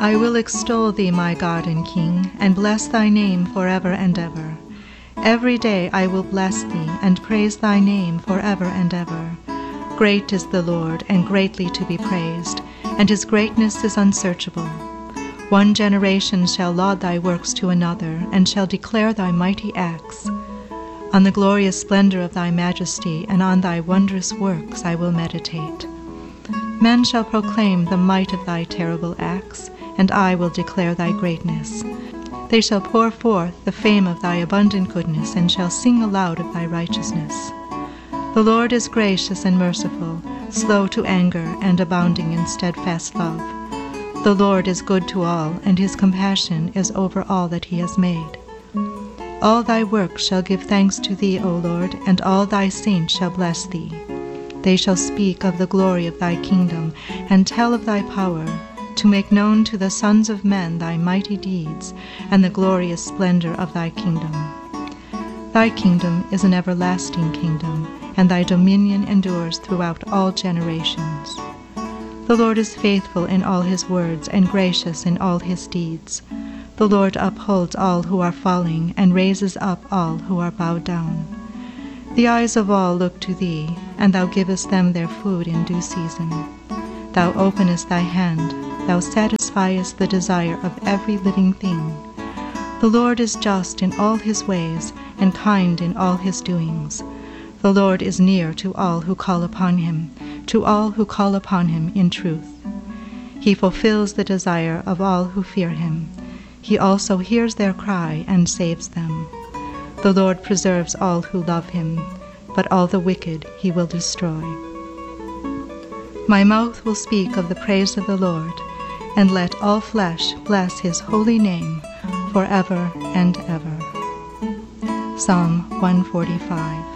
I will extol thee, my God and King, and bless thy name forever and ever. Every day I will bless thee, and praise thy name forever and ever. Great is the Lord, and greatly to be praised, and his greatness is unsearchable. One generation shall laud thy works to another, and shall declare thy mighty acts. On the glorious splendor of thy majesty, and on thy wondrous works I will meditate. Men shall proclaim the might of thy terrible acts, and I will declare thy greatness. They shall pour forth the fame of thy abundant goodness, and shall sing aloud of thy righteousness. The Lord is gracious and merciful, slow to anger, and abounding in steadfast love. The Lord is good to all, and his compassion is over all that he has made. All thy works shall give thanks to thee, O Lord, and all thy saints shall bless thee. They shall speak of the glory of thy kingdom, and tell of thy power, to make known to the sons of men thy mighty deeds, and the glorious splendor of thy kingdom. Thy kingdom is an everlasting kingdom, and thy dominion endures throughout all generations. The Lord is faithful in all his words, and gracious in all his deeds. The Lord upholds all who are falling, and raises up all who are bowed down. The eyes of all look to thee, and thou givest them their food in due season. Thou openest thy hand, thou satisfiest the desire of every living thing. The Lord is just in all his ways, and kind in all his doings. The Lord is near to all who call upon him, to all who call upon him in truth. He fulfills the desire of all who fear him. He also hears their cry and saves them. The Lord preserves all who love him, but all the wicked he will destroy. My mouth will speak of the praise of the Lord, and let all flesh bless his holy name forever and ever. Psalm 145.